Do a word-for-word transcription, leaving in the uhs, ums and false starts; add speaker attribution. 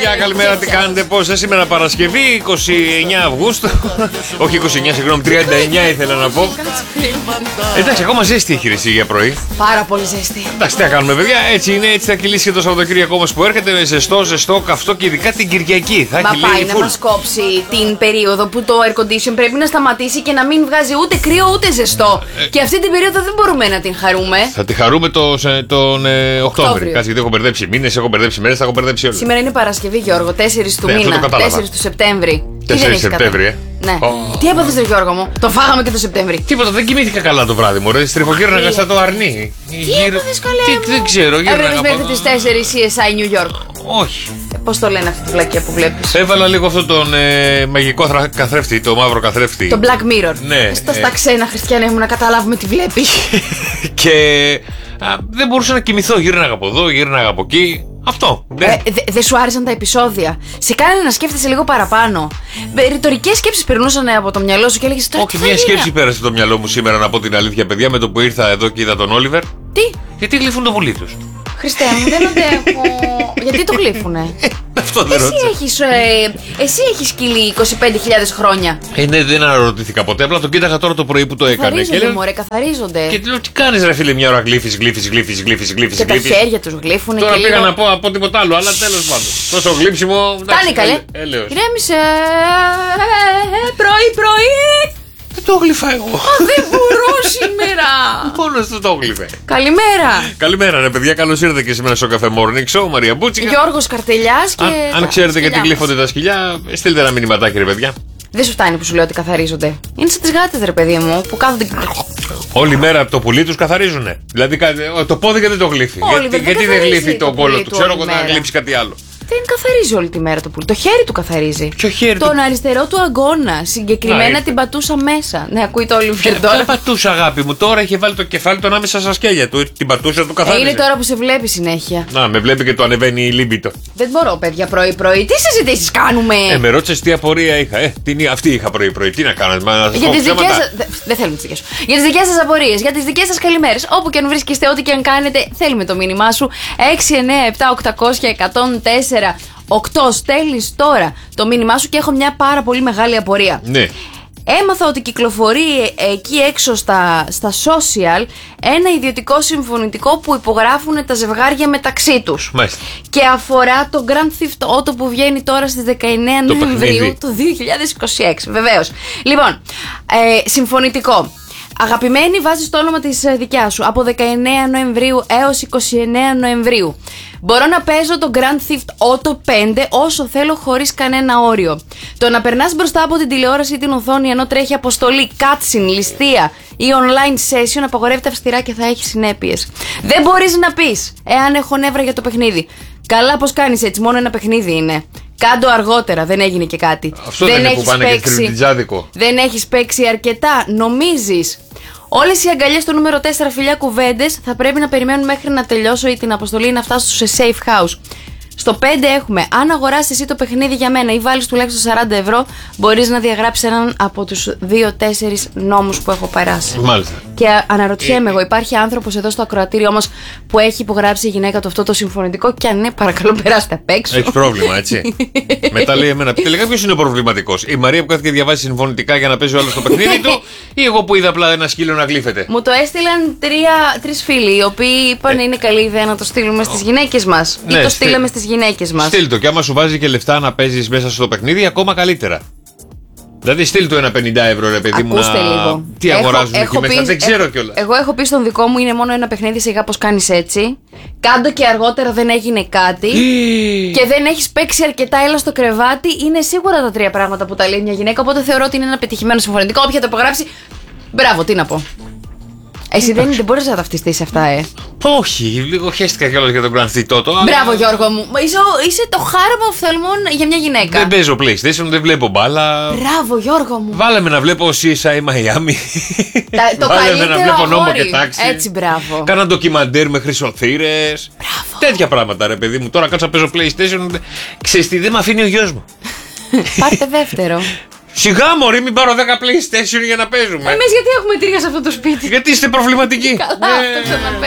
Speaker 1: παιδιά, καλημέρα, τι κάνετε, πώς είστε? Σήμερα Παρασκευή, είκοσι εννέα Αυγούστου. Όχι είκοσι εννέα, συγγνώμη, τριάντα εννέα ήθελα να πω. Εντάξει, ακόμα ζέστη έχει ρεσί για πρωί.
Speaker 2: Πάρα πολύ ζέστη.
Speaker 1: Εντάξει, τι θα κάνουμε, παιδιά, έτσι είναι, έτσι θα κυλήσει και το Σαββατοκύριακο όμως που έρχεται. Με ζεστό, ζεστό, καυτό και ειδικά την Κυριακή. Θα
Speaker 2: Μα
Speaker 1: έχει
Speaker 2: πάει
Speaker 1: λίγη
Speaker 2: να
Speaker 1: φουλ.
Speaker 2: μας κόψει την περίοδο που το air condition πρέπει να σταματήσει και να μην βγάζει ούτε κρύο ούτε ζεστό. Ε, και αυτή την περίοδο δεν μπορούμε να την χαρούμε.
Speaker 1: Θα τη χαρούμε το, τον ε, Οκτώβρη. Κάτσε, γιατί έχω μπερδέψει μήνες, έχω μπερδέψει μέρες, θα έχω μπερδέψει όλα.
Speaker 2: Σήμερα είναι Παρασκευή, Γιώργο, τέσσερις του
Speaker 1: Ναι,
Speaker 2: μήνα,
Speaker 1: το
Speaker 2: τέσσερις του Σεπτέμβρη.
Speaker 1: τέσσερις Σεπτέμβρη, ε.
Speaker 2: Ναι.
Speaker 1: Oh.
Speaker 2: Τι έπαθες, ρε Γιώργο μου? Το φάγαμε και το Σεπτέμβρη.
Speaker 1: Τίποτα, δεν κοιμήθηκα καλά το βράδυ μου. Ρε, στριφογύρναγα σαν το αρνί.
Speaker 2: Τι έπαθες, καλέ μου?
Speaker 1: Δεν ξέρω,
Speaker 2: Έβλεπες μέχρι τις τέσσερις σι ες άι New York?
Speaker 1: Όχι.
Speaker 2: Πώς το λένε αυτή τη βλακία που βλέπεις?
Speaker 1: Έβαλα λίγο αυτόν τον ε, μαγικό θρα... καθρέφτη, το μαύρο καθρέφτη.
Speaker 2: Το Black Mirror.
Speaker 1: Ναι.
Speaker 2: Στα, ε... στα ξένα, Χριστιανέ μου, να καταλάβουμε τι βλέπεις.
Speaker 1: Και α, δεν μπορούσα να κοιμηθώ. Γύρναγα από εδώ, γύρναγα από εκεί. Αυτό.
Speaker 2: Ε, δεν δε σου άρεσαν τα επεισόδια? Σε κάνανε να σκέφτεσαι λίγο παραπάνω. Ρητορικές σκέψεις περνούσαν από το μυαλό σου και έλεγες τώρα.
Speaker 1: Όχι, μια σκέψη πέρασε από το μυαλό μου σήμερα, να πω την αλήθεια, παιδιά, με το που ήρθα εδώ και είδα τον Όλιβερ.
Speaker 2: Τι?
Speaker 1: Γιατί γλύφουν το πουλί του.
Speaker 2: Χριστέ μου, δεν αντέχω. Γιατί το γλύφουνε?
Speaker 1: Αυτό δεν
Speaker 2: Εσύ
Speaker 1: ρώτησα.
Speaker 2: έχεις, ε, εσύ έχεις σκυλί είκοσι πέντε χιλιάδες χρόνια.
Speaker 1: Ε, ναι, δεν αναρωτήθηκα ποτέ. Απλά τον κοίταγα τώρα το πρωί που το έκανε.
Speaker 2: Καθαρίζονται,
Speaker 1: Και λέω,
Speaker 2: μωρέ, καθαρίζονται.
Speaker 1: και λέω, τι κάνεις ρε φίλε, μια ώρα γλύφεις, γλύφεις, γλύφεις, γλύφεις, γλύφεις,
Speaker 2: Και τα
Speaker 1: γλύφεις.
Speaker 2: χέρια τους γλύφουνε.
Speaker 1: Τώρα
Speaker 2: και
Speaker 1: πήγα
Speaker 2: λίγο...
Speaker 1: να πω από τίποτα άλλο, αλλά τέλος πάντων. Τόσο γλύψιμο.
Speaker 2: Φτάνει καλέ.
Speaker 1: Έλεος.
Speaker 2: Ηρέμησε. Πρωί, πρωί.
Speaker 1: Δεν το γλύφα εγώ.
Speaker 2: Δεν μπορώ σήμερα.
Speaker 1: Μόνος του το γλύφε.
Speaker 2: Καλημέρα.
Speaker 1: Καλημέρα, ρε παιδιά, καλώς ήρθατε και σήμερα στο καφέ Morning Show. Μαρία Μπούτσικα.
Speaker 2: Γιώργος Καρτελιάς και.
Speaker 1: Αν, αν
Speaker 2: τα
Speaker 1: ξέρετε
Speaker 2: σκυλιά
Speaker 1: γιατί
Speaker 2: μας.
Speaker 1: γλύφονται τα σκυλιά, στείλτε ένα μηνυματάκι, ρε παιδιά.
Speaker 2: Δεν σου φτάνει που σου λέω ότι καθαρίζονται. Είναι σαν τις γάτες, ρε παιδί μου, που κάθονται.
Speaker 1: Όλη μέρα το πουλί τους καθαρίζουνε. Δηλαδή το πόδι γιατί το γλύφει.
Speaker 2: Όλη
Speaker 1: Γιατί,
Speaker 2: μέρα,
Speaker 1: γιατί
Speaker 2: δεν
Speaker 1: δεν
Speaker 2: καθαρίζει
Speaker 1: γλύφει
Speaker 2: το
Speaker 1: το κόλλο
Speaker 2: πουλί
Speaker 1: του.
Speaker 2: του
Speaker 1: Ξέρω
Speaker 2: όλη
Speaker 1: εγώ να
Speaker 2: μέρα.
Speaker 1: γλύψει κάτι άλλο.
Speaker 2: Δεν καθαρίζει όλη τη μέρα το πουλί. Το χέρι του καθαρίζει.
Speaker 1: Ποιο χέρι
Speaker 2: Τον
Speaker 1: του?
Speaker 2: αριστερό του αγκώνα. Συγκεκριμένα
Speaker 1: Α,
Speaker 2: την πατούσα μέσα. Ναι, ακούει το όλο
Speaker 1: Δεν
Speaker 2: τώρα.
Speaker 1: πατούσα, αγάπη μου. Τώρα είχε βάλει το κεφάλι του ανάμεσα στα σκέλια του. Την πατούσα του καθάριζε.
Speaker 2: Είναι τώρα που σε βλέπει συνέχεια.
Speaker 1: Να, με βλέπει και το ανεβαίνει η λίμπητο.
Speaker 2: Δεν μπορώ, παιδιά, πρωί-πρωί. Τι συζητήσεις κάνουμε?
Speaker 1: Ε, με ρώτησε τι απορία είχα. Ε, την, αυτή είχα πρωί-πρωί. Τι να κάνω, να σας
Speaker 2: Για
Speaker 1: πω
Speaker 2: τις δικές
Speaker 1: ψέματα.
Speaker 2: σας... Δε- Δεν θέλουμε τις δικές σου. Για τις δικές σας απορίες, για τις δικές σας καλημέρες. Όπου και αν βρίσκεστε, ό,τι και αν κάνετε, θέλουμε το μήνυμά σου. έξι εννέα επτά οκτακόσια εκατόν τέσσερα οκτώ. Στέλνεις τώρα το μήνυμά σου και έχω μια πάρα πολύ μεγάλη απορία.
Speaker 1: Ναι.
Speaker 2: Έμαθα ότι κυκλοφορεί εκεί έξω στα, στα social ένα ιδιωτικό συμφωνητικό που υπογράφουν τα ζευγάρια μεταξύ τους.
Speaker 1: Μάλιστα.
Speaker 2: Και αφορά το Grand Theft Auto που βγαίνει τώρα στις δεκαεννέα
Speaker 1: Το
Speaker 2: Νοεμβρίου
Speaker 1: παιχνίδι.
Speaker 2: του δύο χιλιάδες είκοσι έξι. Βεβαίως. Λοιπόν, ε, συμφωνητικό. Αγαπημένη, βάζεις το όνομα της ε, δικιάς σου από δεκαεννέα Νοεμβρίου έως είκοσι εννέα Νοεμβρίου. Μπορώ να παίζω το Grand Theft Auto πέντε όσο θέλω χωρίς κανένα όριο. Το να περνάς μπροστά από την τηλεόραση ή την οθόνη ενώ τρέχει αποστολή, cutscene, ληστεία ή online session απαγορεύεται αυστηρά και θα έχει συνέπειες. Δεν μπορείς να πεις, εάν έχω νεύρα για το παιχνίδι. Καλά, πώς κάνεις έτσι, μόνο ένα παιχνίδι είναι. Κάντο αργότερα, δεν έγινε και κάτι.
Speaker 1: Αυτό
Speaker 2: δεν
Speaker 1: δεν είναι που
Speaker 2: έχεις
Speaker 1: πάνε και
Speaker 2: παίξει-
Speaker 1: τριβιτζάδικο.
Speaker 2: Δεν έχεις παίξει αρκετά, νομίζεις? Όλες οι αγκαλιές στο νούμερο τέσσερα, φιλιά κουβέντες, θα πρέπει να περιμένουν μέχρι να τελειώσω ή την αποστολή να φτάσω σε safe house. Στο πέντε έχουμε, αν αγοράσεις εσύ το παιχνίδι για μένα ή βάλεις τουλάχιστον σαράντα ευρώ, μπορείς να διαγράψεις έναν από τους δύο τέσσερις νόμους που έχω περάσει.
Speaker 1: Μάλιστα.
Speaker 2: Και αναρωτιέμαι εγώ, υπάρχει άνθρωπος εδώ στο ακροατήριο όμως που έχει υπογράψει η γυναίκα του αυτό το συμφωνητικό? Και αν ναι, παρακαλώ περάστε απ' έξω.
Speaker 1: Έχει πρόβλημα, έτσι. Μετά λέει εμένα, τελικά ποιο είναι ο προβληματικό, η Μαρία που κάθεται και διαβάζει συμφωνητικά για να παίζει ο άλλο το παιχνίδι του, ή εγώ που είδα απλά ένα σκύλο να γλύφεται.
Speaker 2: Μου το έστειλαν τρία, τρεις φίλοι, οι οποίοι είπαν είναι καλή ιδέα να το στείλουμε στις γυναίκες μας.
Speaker 1: Ναι,
Speaker 2: ή το
Speaker 1: στείλ-
Speaker 2: στείλαμε στις γυναίκες μας.
Speaker 1: Στείλ το, και άμα σου βάζει και λεφτά να παίζει μέσα στο παιχνίδι, ακόμα καλύτερα. Δηλαδή, στείλ του ένα πενήντα ευρώ, ρε παιδί μου,
Speaker 2: Ακούστε
Speaker 1: να.
Speaker 2: λίγο.
Speaker 1: Τι
Speaker 2: Έχω-
Speaker 1: αγοράζουν
Speaker 2: έχω
Speaker 1: εκεί μέσα,
Speaker 2: πει-
Speaker 1: δεν ξέρω
Speaker 2: έχω-
Speaker 1: κιόλα.
Speaker 2: Εγώ έχω πει στον δικό μου είναι μόνο ένα παιχνίδι, σιγά πως κάνεις έτσι. Κάντο και αργότερα δεν έγινε κάτι. Και δεν έχεις παίξει αρκετά, έλα στο κρεβάτι. Είναι σίγουρα τα τρία πράγματα που τα λέει μια γυναίκα. Οπότε θεωρώ ότι είναι ένα πετυχημένο συμφωνητικό. Όποια το υπογράψει. Μπράβο, τι να πω. Εσύ δεν, δεν μπορείς να ταυτιστείς σε αυτά, ε.
Speaker 1: Όχι, λίγο χαίστηκα κιόλα για τον Grand Theft Auto. αλλά
Speaker 2: Μπράβο, Γιώργο μου. Είσαι, είσαι το χάραμα οφθαλμών για μια γυναίκα.
Speaker 1: Δεν παίζω PlayStation, δεν βλέπω μπάλα.
Speaker 2: Μπράβο, Γιώργο μου.
Speaker 1: Βάλαμε να βλέπω σι ες άι Miami.
Speaker 2: Τα- το
Speaker 1: Βάλαμε
Speaker 2: καλύτερο
Speaker 1: να βλέπω νόμο
Speaker 2: αγόρι.
Speaker 1: και τάξη.
Speaker 2: Έτσι, μπράβο.
Speaker 1: Κάνα ντοκιμαντέρ με χρυσοθύρες.
Speaker 2: Μπράβο.
Speaker 1: Τέτοια πράγματα, ρε παιδί μου. Τώρα κάτσα να παίζω PlayStation. Ξέρεις τι, δεν με αφήνει ο γιος μου.
Speaker 2: Πάρτε δεύτερο.
Speaker 1: Σιγά μωρή, μην πάρω δέκα PlayStation για να παίζουμε.
Speaker 2: Εμείς γιατί έχουμε τρία σε αυτό το σπίτι.
Speaker 1: Γιατί είστε προβληματικοί.
Speaker 2: Καλά,
Speaker 1: Ε,
Speaker 2: αυτό ξαναπέ.